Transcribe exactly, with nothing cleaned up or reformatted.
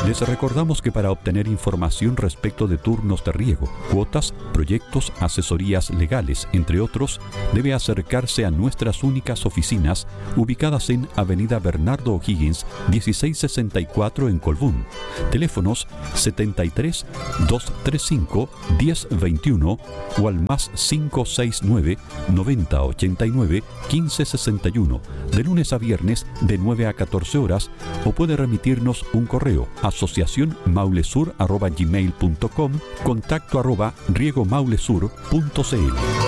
Les recordamos que para obtener información respecto de turnos de riego, cuotas, proyectos, asesorías legales, entre otros, debe acercarse a nuestras únicas oficinas ubicadas en Avenida Bernardo O'Higgins, dieciséis sesenta y cuatro en Colbún. Teléfonos setenta y tres, doscientos treinta y cinco, diez veintiuno o al más cinco seis nueve, noventa ochenta y nueve, quince sesenta y uno, de lunes a viernes de nueve a catorce horas, o puede remitirnos un correo asociación maulesur arroba gmail punto com, contacto arroba riegomaulesur punto cl.